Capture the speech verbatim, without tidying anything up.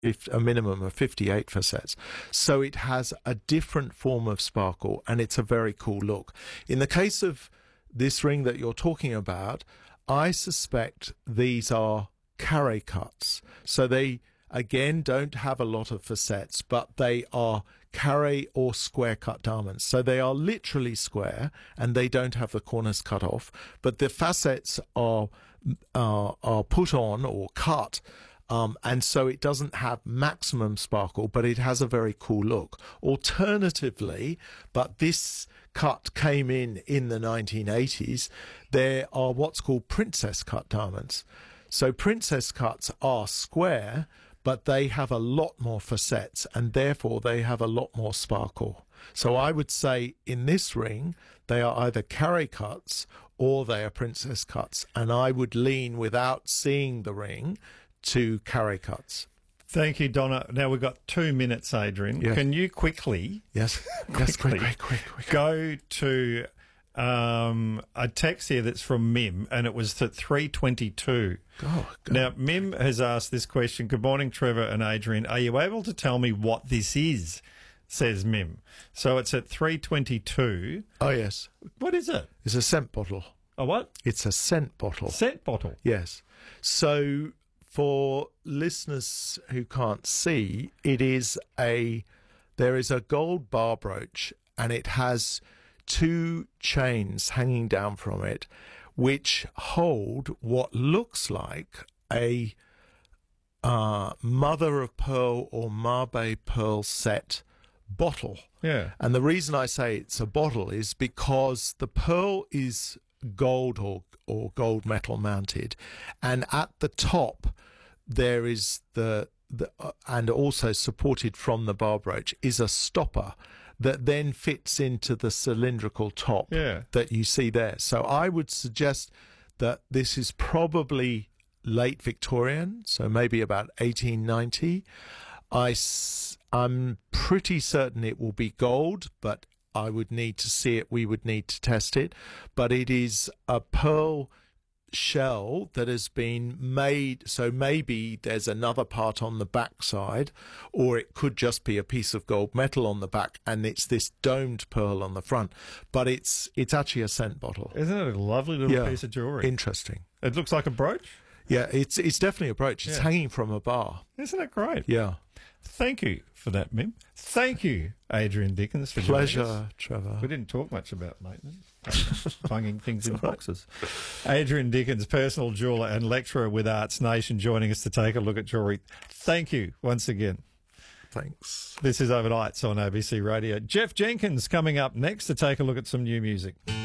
if a minimum of fifty-eight facets. So it has a different form of sparkle, and it's a very cool look. In the case of this ring that you're talking about, I suspect these are carré cuts. So they, again, don't have a lot of facets, but they are carré or square cut diamonds. So they are literally square, and they don't have the corners cut off, but the facets are are, are put on or cut. Um, and so it doesn't have maximum sparkle, but it has a very cool look. Alternatively, but this cut came in in the nineteen eighties, there are what's called princess cut diamonds. So princess cuts are square, but they have a lot more facets, and therefore they have a lot more sparkle. So I would say in this ring, they are either carré cuts or they are princess cuts. And I would lean, without seeing the ring, to carré cuts. Thank you, Donna. Now we've got two minutes, Adrian. Yes. Can you quickly, yes, quickly yes, quick, quick, quick, quick. go to um, a text here that's from Mim, and it was at three twenty-two. Oh, God. Now, Mim has asked this question. Good morning, Trevor and Adrian. Are you able to tell me what this is? Says Mim. So it's at three twenty-two. Oh, yes. What is it? It's a scent bottle. A what? It's a scent bottle. Scent bottle. Yes. So for listeners who can't see, it is a, there is a gold bar brooch, and it has two chains hanging down from it, which hold what looks like a uh, mother of pearl or Mabe pearl set bottle. Yeah. And the reason I say it's a bottle is because the pearl is gold or or gold metal mounted, and at the top there is the, the uh, and also supported from the bar brooch is a stopper that then fits into the cylindrical top Yeah. that you see there. So I would suggest that this is probably late Victorian, so maybe about eighteen ninety. I, I'm pretty certain it will be gold, but I would need to see it. We would need to test it. But it is a pearl shell that has been made. So maybe there's another part on the back side, or it could just be a piece of gold metal on the back, and it's this domed pearl on the front. But it's it's actually a scent bottle. Isn't it a lovely little Yeah. piece of jewellery? Interesting. It looks like a brooch. Yeah, it's it's definitely a brooch. It's Yeah. hanging from a bar. Isn't it great? Yeah. Thank you for that, Mim. Thank you, Adrian Dickens, for joining us. Pleasure, Trevor. We didn't talk much about maintenance, bunging things in boxes. Adrian Dickens, personal jeweller and lecturer with Arts Nation, joining us to take a look at jewellery. Thank you once again. Thanks. This is Overnights on A B C Radio. Jeff Jenkins coming up next to take a look at some new music.